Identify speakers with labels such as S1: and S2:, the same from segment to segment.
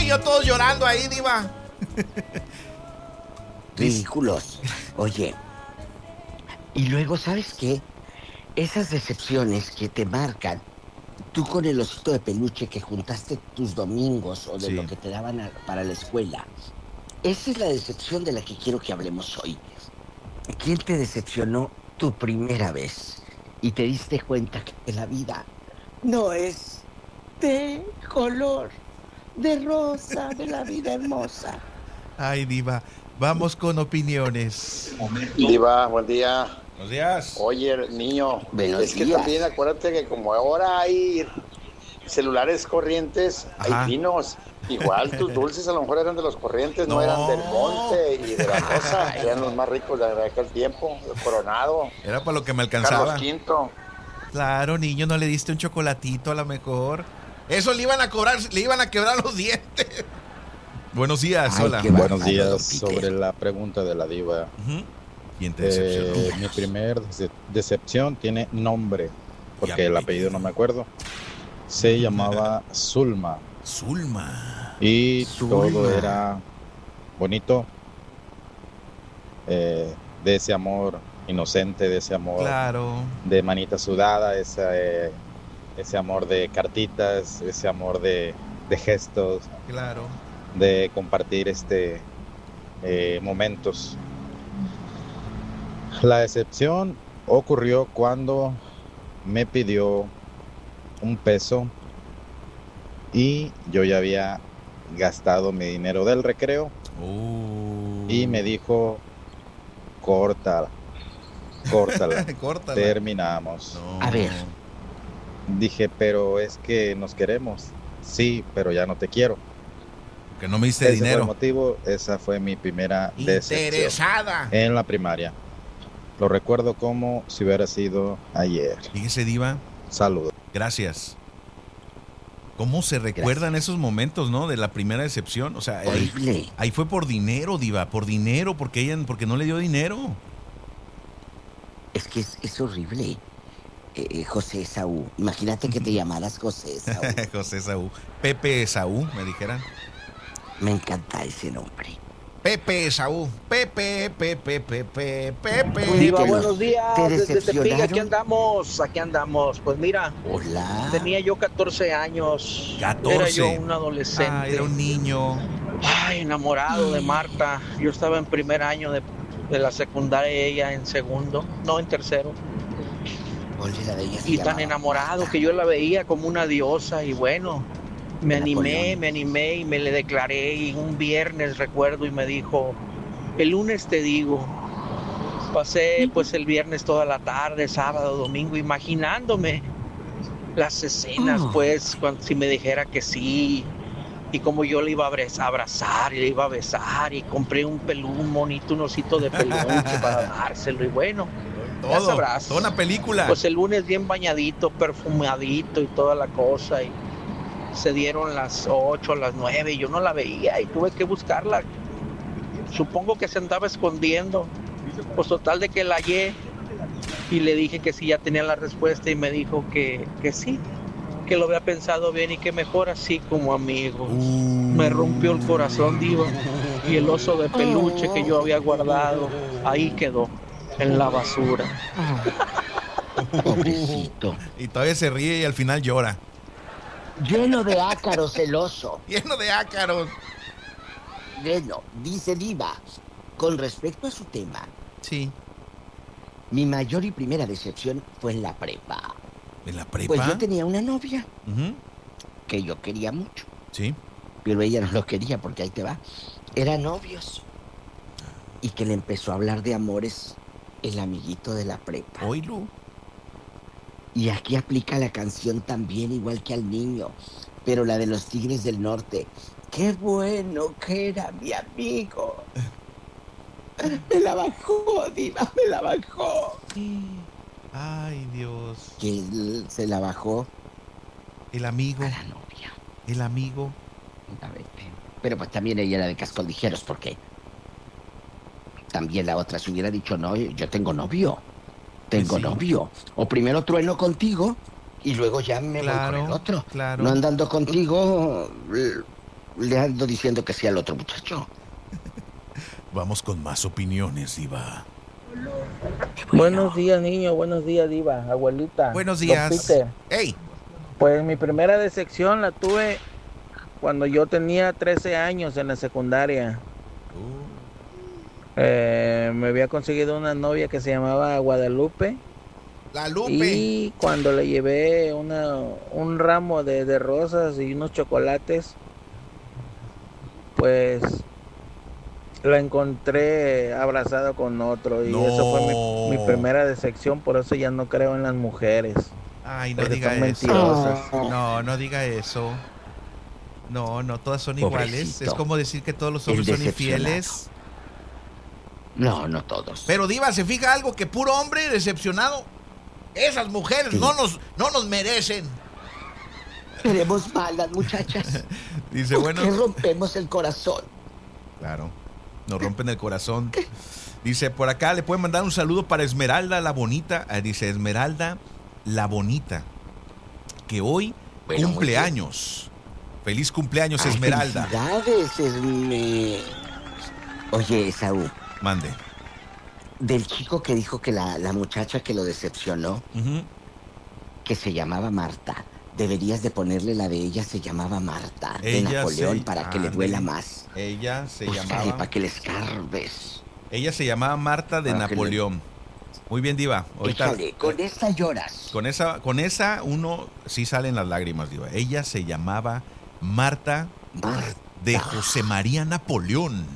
S1: Y yo todos llorando ahí, diva.
S2: Ridículos. Oye, y luego, ¿sabes qué? Esas decepciones que te marcan, tú con el osito de peluche que juntaste tus domingos o de lo que te daban para la escuela, esa es la decepción de la que quiero que hablemos hoy. ¿Quién te decepcionó tu primera vez y te diste cuenta que la vida no es de color de rosa, de la vida hermosa?
S1: Ay, diva, vamos con opiniones.
S3: Diva, buen día.
S1: Buenos días.
S3: Oye, niño,
S2: Buenos
S3: que
S2: días.
S3: también acuérdate que como ahora hay celulares corrientes,
S1: Ajá.
S3: hay pinos. Igual tus dulces a lo mejor eran de los corrientes, no eran del monte y de la rosa, que eran los más ricos de aquel tiempo, el Coronado,
S1: Era para lo que me alcanzaba.
S3: Carlos V.
S1: Claro, niño, no le diste un chocolatito a lo mejor. Eso le iban a cobrar, le iban a quebrar los dientes. Buenos días,
S2: Ay,
S1: hola.
S2: qué
S4: Buenos
S2: bárbaro,
S4: días.
S2: don Peter.
S4: Sobre la pregunta de la diva.
S1: Ujú. ¿Quién te decepcionó?
S4: Mi primer decepción tiene nombre, porque
S1: Y
S4: el apellido no me acuerdo. Se llamaba Zulma
S1: Zulma.
S4: y
S2: Zulma.
S4: todo era bonito, de ese amor inocente, de ese amor
S1: Claro.
S4: de manita sudada, ese amor de cartitas, ese amor de gestos,
S1: Claro.
S4: de compartir momentos. La decepción ocurrió cuando me pidió un peso y yo ya había gastado mi dinero del recreo y me dijo, córtala, córtala,
S1: Córtala.
S4: terminamos.
S1: No.
S2: A ver.
S4: Dije, pero es que nos queremos. Sí, pero ya no te quiero.
S1: Que no me diste
S4: Ese fue el
S1: dinero.
S4: motivo, esa fue mi primera decepción
S1: Interesada.
S4: en la primaria. Lo recuerdo como si hubiera sido ayer.
S1: Fíjese, diva.
S4: Saludos.
S1: Gracias. ¿Cómo se recuerdan esos momentos, no? De la primera decepción. O sea,
S2: Horrible.
S1: ahí fue por dinero, diva. Por dinero, porque no le dio dinero.
S2: Es que es horrible. José Saúl. Imagínate que te llamaras José Saúl.
S1: José Saúl. Pepe Saúl, me dijeran.
S2: Me encanta ese nombre.
S1: Pepe Saúl. Pepe.
S5: Diva,
S2: Te
S5: buenos días,
S2: te
S5: desde Tepic,
S2: decepcionaron.
S5: aquí andamos. Pues mira,
S2: Hola.
S5: tenía yo 14 años.
S1: 14.
S5: Era yo un adolescente.
S1: Ah, era un niño.
S5: Ay, enamorado de Marta. Yo estaba en primer año de la secundaria, ella en segundo, no, en tercero.
S2: Oye, la de ella se
S5: Y tan
S2: llamaba
S5: enamorado
S2: Marta.
S5: que yo la veía como una diosa. Y bueno, me
S2: Napoleón.
S5: animé y me le declaré. Y un viernes recuerdo y me dijo, el lunes te digo. Pasé pues el viernes toda la tarde, sábado, domingo, imaginándome las escenas, pues, si me dijera que sí, y como yo le iba a abrazar y le iba a besar, y compré un monito, un osito de peluche para dárselo, y bueno, ya
S1: Todo.
S5: sabrás.
S1: Toda una película.
S5: Pues el lunes bien bañadito, perfumadito y toda la cosa, y se dieron las 8, las 9, y yo no la veía, y tuve que buscarla. Supongo que se andaba escondiendo. Pues total de que la hallé y le dije que sí, ya tenía la respuesta y me dijo que sí, que lo había pensado bien y que mejor así como amigos. Me rompió el corazón, diva, y el oso de peluche que yo había guardado, ahí quedó, en la basura.
S2: Pobrecito.
S1: Y todavía se ríe y al final llora.
S2: Lleno de ácaros el oso.
S1: Lleno de ácaros.
S2: Bueno, dice Diva, con respecto a su tema,
S1: Sí.
S2: mi mayor y primera decepción fue en la prepa.
S1: ¿En la prepa?
S2: Pues yo tenía una novia
S1: Ujú.
S2: que yo quería mucho,
S1: Sí.
S2: pero ella no lo quería porque ahí te va. Eran novios. Y que le empezó a hablar de amores el amiguito de la prepa.
S1: Oílo.
S2: Y aquí aplica la canción también igual que al niño, pero la de los Tigres del Norte. Qué bueno que era mi amigo. Me la bajó, Diva, me la bajó.
S1: Ay, Dios.
S2: Que él se la bajó
S1: El amigo.
S2: a la novia.
S1: El amigo.
S2: A ver, pero pues también ella era de cascos ligeros, porque también la otra se hubiera dicho, no, yo tengo novio. Tengo
S1: Sí.
S2: novio. O primero trueno contigo y luego ya me voy con el otro.
S1: Claro.
S2: No andando contigo, le ando diciendo que sí al otro muchacho.
S1: Vamos con más opiniones, Diva.
S5: Buenos días, niño. Buenos días, Diva. Abuelita.
S1: Buenos
S5: Don
S1: días.
S5: Peter.
S1: ¡Ey!
S5: Pues mi primera decepción la tuve cuando yo tenía 13 años en la secundaria. Me había conseguido una novia que se llamaba Guadalupe.
S1: La Lupe.
S5: Y cuando le llevé un ramo de rosas y unos chocolates, pues la encontré abrazada con otro. Y
S1: No.
S5: eso fue mi primera decepción. Por eso ya no creo en las mujeres.
S1: Ay, no
S5: Porque
S1: diga
S5: son
S1: eso.
S5: mentirosas.
S1: No diga eso. No, todas son iguales.
S2: Pobrecito.
S1: Es como decir que todos los
S2: El
S1: hombres son
S2: decepcionado.
S1: infieles.
S2: No, no todos.
S1: Pero Diva, ¿se fija algo? Que puro hombre decepcionado. Esas mujeres
S2: Sí.
S1: no nos merecen.
S2: Queremos mal las muchachas.
S1: Dice,
S2: ¿Por qué
S1: bueno,
S2: rompemos el corazón?
S1: claro, nos rompen el corazón. Dice, por acá le pueden mandar un saludo para Esmeralda la Bonita. Dice, Esmeralda la Bonita, que hoy
S2: Bueno,
S1: cumple
S2: muy bien.
S1: años. Feliz cumpleaños,
S2: Ay,
S1: Esmeralda.
S2: felicidades, Oye, Saúl,
S1: Mande.
S2: del chico que dijo que la muchacha que lo decepcionó,
S1: Ujú.
S2: que se llamaba Marta, deberías de ponerle la de ella se llamaba Marta, de
S1: Ella
S2: Napoleón,
S1: se-
S2: para que le
S1: ándale.
S2: duela más.
S1: Ella se
S2: Búscale
S1: llamaba...
S2: para que le escarbes.
S1: Ella se llamaba Marta de
S2: Para que le-
S1: Napoleón. Muy bien, Diva. Ahorita,
S2: Échale, con esta lloras.
S1: con esa uno sí salen las lágrimas, Diva. Ella se llamaba Marta
S2: Marta.
S1: de José María Napoleón.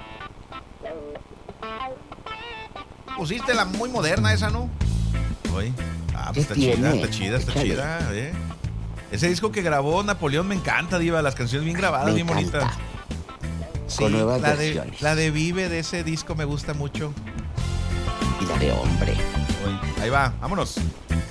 S1: Pusiste la muy moderna esa, ¿no? Oye, pues
S2: ¿Qué
S1: está
S2: tiene?
S1: chida, está chida, está
S2: Échale.
S1: chida, ¿eh? Ese disco que grabó Napoleón me encanta, Diva. Las canciones bien grabadas,
S2: Me
S1: bien
S2: encanta.
S1: bonitas. Sí,
S2: Con nuevas
S1: la
S2: versiones.
S1: de Vive de ese disco me gusta mucho.
S2: Y la de hombre.
S1: Oye, ahí va, vámonos.